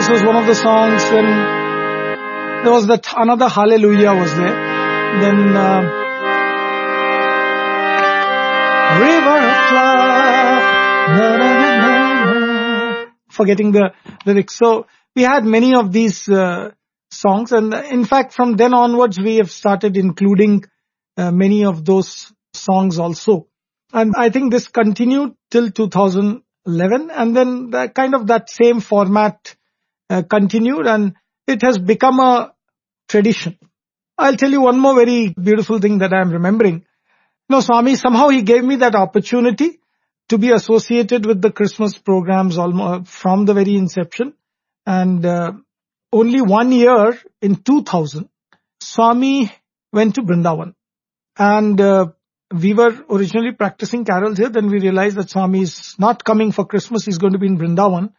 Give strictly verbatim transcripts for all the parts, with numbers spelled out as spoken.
was one of the songs. Then there was that another Hallelujah was there. Then uh, River of Love, na, na, na, na, forgetting the lyrics. So we had many of these uh, songs, and uh, in fact from then onwards we have started including uh, many of those songs also. And I think this continued till two thousand eleven, and then the, kind of that same format uh, continued, and it has become a tradition. I'll tell you one more very beautiful thing that I'm remembering. You know, Swami, somehow he gave me that opportunity to be associated with the Christmas programs almost from the very inception. And uh, only one year in two thousand, Swami went to Vrindavan. And uh, we were originally practicing carols here. Then we realized that Swami is not coming for Christmas. He's going to be in Vrindavan.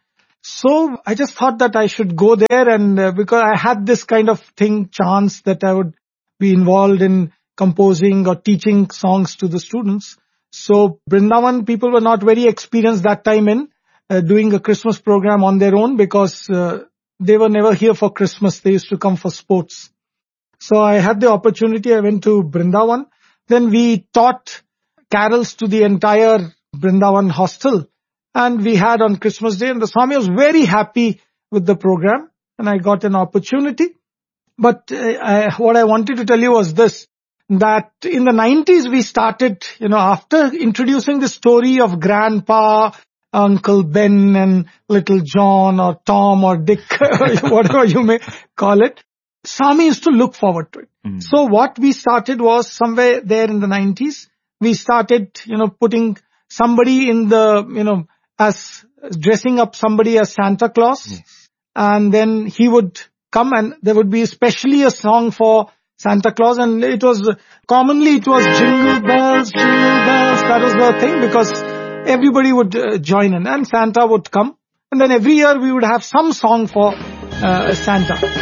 So I just thought that I should go there, and uh, because I had this kind of thing, chance that I would be involved in composing or teaching songs to the students. So Vrindavan people were not very experienced that time in uh, doing a Christmas program on their own, because uh, they were never here for Christmas. They used to come for sports. So I had the opportunity. I went to Vrindavan. Then we taught carols to the entire Vrindavan hostel. And we had on Christmas Day, and the Swami was very happy with the program, and I got an opportunity. But uh, I, what I wanted to tell you was this, that in the nineties we started, you know, after introducing the story of Grandpa, Uncle Ben and Little John or Tom or Dick, whatever you may call it, Swami used to look forward to it. Mm. So what we started was somewhere there in the nineties, we started, you know, putting somebody in the, you know, as dressing up somebody as Santa Claus. Yes. And then he would come, and there would be especially a song for Santa Claus, and it was commonly it was Jingle Bells, Jingle Bells. That was the thing, because everybody would uh, join in, and Santa would come, and then every year we would have some song for uh, Santa.